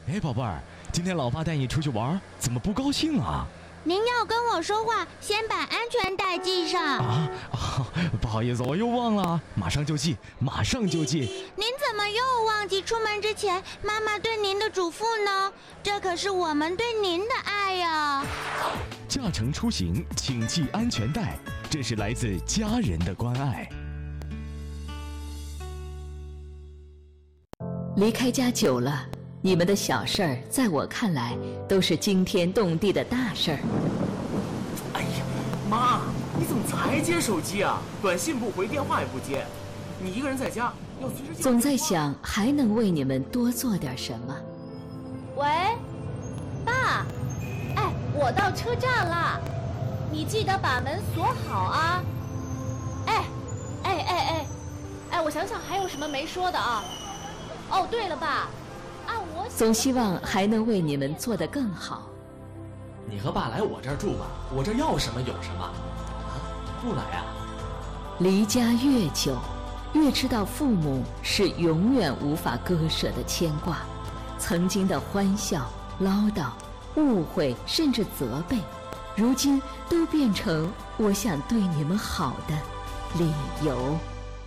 哎，宝贝儿，今天老爸带你出去玩，怎么不高兴啊？ 您要跟我说话，先把安全带系上。 不好意思，我又忘了，马上就系，马上就系。 您怎么又忘记出门之前妈妈对您的嘱咐呢？这可是我们对您的爱呀！ 驾乘出行，请系安全带，这是来自家人的关爱。 离开家久了，你们的小事儿，在我看来都是惊天动地的大事儿。 哎呀，妈，你怎么才接手机啊？短信不回，电话也不接，你一个人在家要随时。 总在想还能为你们多做点什么。 喂，爸，哎，我到车站了，你记得把门锁好啊。哎，我想想还有什么没说的啊？哦，对了，爸。 总希望还能为你们做得更好。 你和爸来我这儿住吧，我这要什么有什么。啊，不来啊？ 离家越久，越知道父母是永远无法割舍的牵挂。曾经的欢笑、唠叨、误会，甚至责备，如今都变成我想对你们好的理由。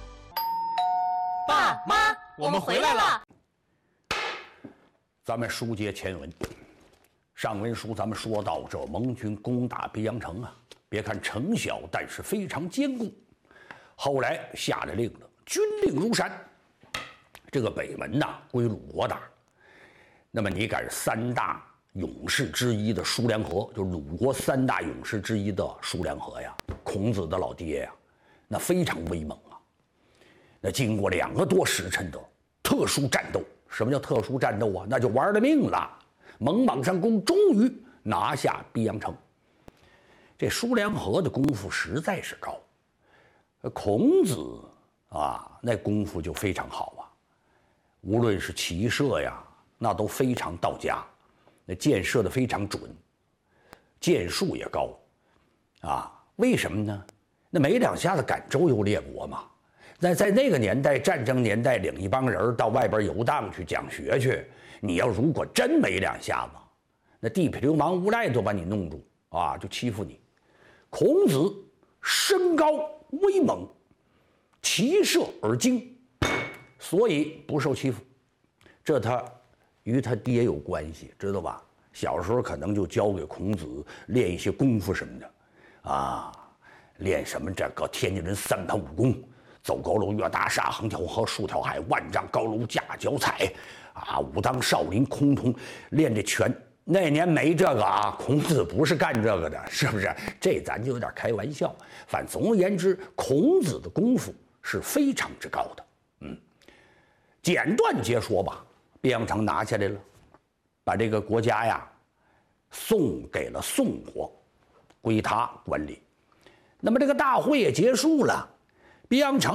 爸妈，我们回来了。 咱们书接前文，上文书咱们说到这盟军攻打邳阳城啊，别看城小，但是非常坚固。后来下了令了，军令如山，这个北门呐归鲁国打。那么你赶三大勇士之一的叔梁纥，就鲁国三大勇士之一的叔梁纥呀，孔子的老爹呀，那非常威猛啊。那经过2个多时辰的特殊战斗。什么叫特殊战斗啊？那就玩了命了！猛犸上弓，终于拿下邳阳城。这叔梁纥的功夫实在是高，孔子啊，那功夫就非常好啊。无论是骑射呀，那都非常到家，那箭射得非常准，箭术也高啊。为什么呢？那没2下子赶周游列国嘛。在那个年代，战争年代，领一帮人到外边游荡去讲学去，你要如果真没2下子，那地痞流氓无赖都把你弄住啊，就欺负你。孔子身高威猛，骑射而精，所以不受欺负。这他与他爹有关系，知道吧？小时候可能就教给孔子练一些功夫什么的啊，练什么这个天津人3盘武功。走高楼，越大厦，横挑河，竖挑海，万丈高楼架脚踩，啊，武当少林，空通，练这拳。那年没这个啊，孔子不是干这个的，是不是？这咱就有点开玩笑。反正总而言之，孔子的功夫是非常之高的。简短截说吧，邳阳城拿下来了，把这个国家呀送给了宋国，归他管理。那么这个大会也结束了。邳阳城